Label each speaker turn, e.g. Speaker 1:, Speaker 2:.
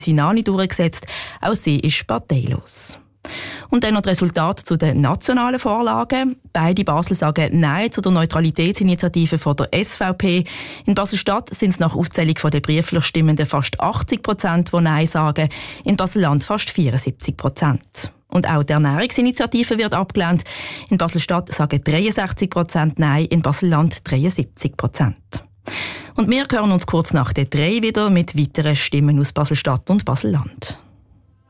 Speaker 1: Sinani durchgesetzt. Auch sie ist parteilos. Und dann noch das Resultat zu den nationalen Vorlagen. Beide Basel sagen Nein zu der Neutralitätsinitiative von der SVP. In Basel-Stadt sind es nach Auszählung der Brieflerstimmenden fast 80%, die Nein sagen. In Basel-Land fast 74%. Und auch die Ernährungsinitiative wird abgelehnt. In Basel-Stadt sagen 63% Nein, in Basel-Land 73%. Und wir hören uns kurz nach der 3 wieder mit weiteren Stimmen aus Basel-Stadt und Basel-Land.